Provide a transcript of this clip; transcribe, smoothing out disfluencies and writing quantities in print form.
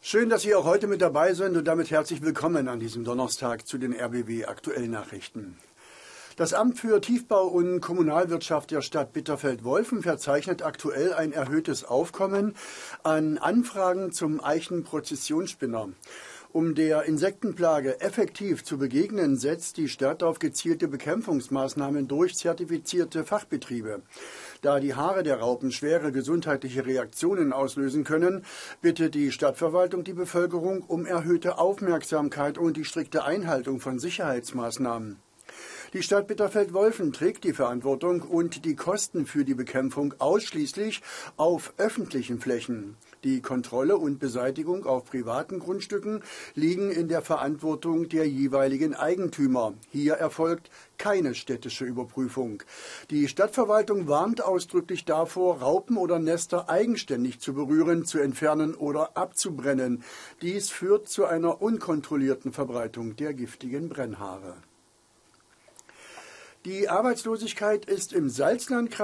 Schön, dass Sie auch heute mit dabei sind und damit herzlich willkommen an diesem Donnerstag zu den RBB Aktuellnachrichten. Das Amt für Tiefbau und Kommunalwirtschaft der Stadt Bitterfeld-Wolfen verzeichnet aktuell ein erhöhtes Aufkommen an Anfragen zum Eichenprozessionsspinner. Um der Insektenplage effektiv zu begegnen, setzt die Stadt auf gezielte Bekämpfungsmaßnahmen durch zertifizierte Fachbetriebe. Da die Haare der Raupen schwere gesundheitliche Reaktionen auslösen können, bittet die Stadtverwaltung die Bevölkerung um erhöhte Aufmerksamkeit und die strikte Einhaltung von Sicherheitsmaßnahmen. Die Stadt Bitterfeld-Wolfen trägt die Verantwortung und die Kosten für die Bekämpfung ausschließlich auf öffentlichen Flächen. Die Kontrolle und Beseitigung auf privaten Grundstücken liegen in der Verantwortung der jeweiligen Eigentümer. Hier erfolgt keine städtische Überprüfung. Die Stadtverwaltung warnt ausdrücklich davor, Raupen oder Nester eigenständig zu berühren, zu entfernen oder abzubrennen. Dies führt zu einer unkontrollierten Verbreitung der giftigen Brennhaare. Die Arbeitslosigkeit ist im Salzlandkreis